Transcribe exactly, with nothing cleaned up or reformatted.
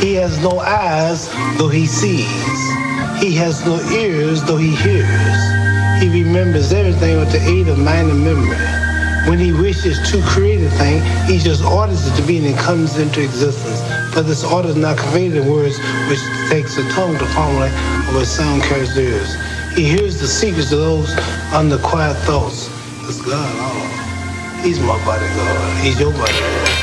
He has no eyes, though he sees. He has no ears, though he hears. He remembers everything with the aid of mind and memory. When he wishes to create a thing, he just orders it to be and it comes into existence. But this order is not conveyed in words, which takes the tongue to formulate, or where sound carries the ears. He hears the secrets of those under quiet thoughts. It's God, oh. He's my bodyguard. He's your bodyguard.